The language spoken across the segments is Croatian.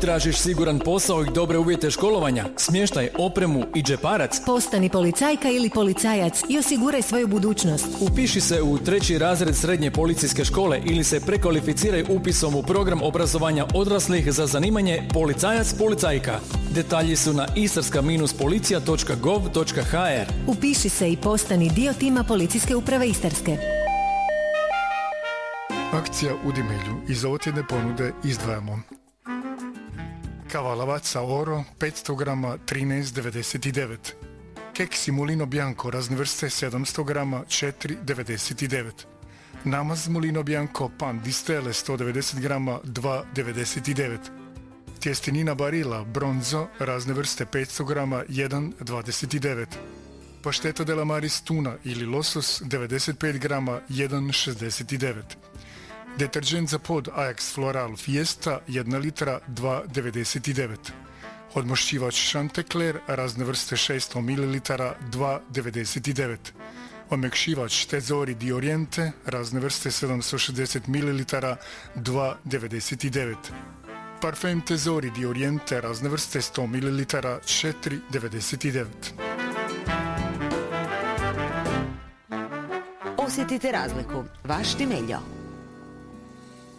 Tražiš siguran posao i dobre uvjete školovanja, smještaj, opremu i džeparac? Postani policajka ili policajac i osiguraj svoju budućnost. Upiši se u 3. razred srednje policijske škole ili se prekvalificiraj upisom u program obrazovanja odraslih za zanimanje policajac-policajka. Detalji su na istarska-policija.gov.hr. Upiši se i postani dio tima Policijske uprave Istarske. Akcija u Dimelju. Iz ovotjedne ponude izdvajamo kava Lavazza Oro 500 grama 13,99. Keksi Mulino Bianco razne vrste 700 grama 4,99. Namaz Mulino Bianco pan di stelle 190 grama 2,99. Tjestenina Barilla Bronzo razne vrste 500 grama 1,29. Pašteta della Maris tuna ili losos 95 grama 1,69. Deterđent za pod Ajax Floral Fiesta 1 litra 2,99. Odmošćivač Chanticleer razne vrste 600 ml 2,99. Omekšivač Tesori di Oriente razne vrste 760 ml 2,99. Parfum Tesori di Oriente razne vrste 100 ml 4,99. Osjetite razliku. Vaš Dimeljo.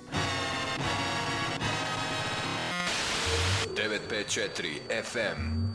FM